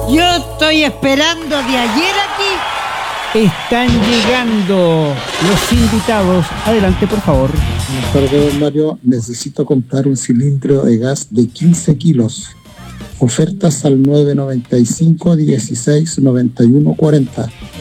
Yo estoy esperando de ayer aquí. Están llegando los invitados. Adelante, por favor. Buenas tardes, don Mario. Necesito comprar un cilindro de gas de 15 kilos. Ofertas al 995 16 91 40.